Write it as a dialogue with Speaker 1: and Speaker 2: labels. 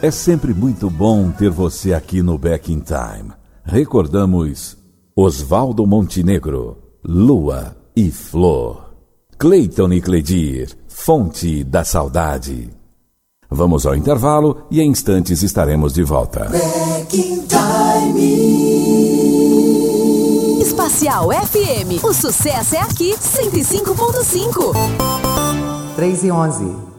Speaker 1: É sempre muito bom ter você aqui no Back in Time. Recordamos Oswaldo Montenegro, Lua e Flor. Cleiton e Cledir, Fonte da Saudade. Vamos ao intervalo e em instantes estaremos de volta.
Speaker 2: Back in Time. Espacial FM, o sucesso é aqui, 105.5.
Speaker 3: 3:11.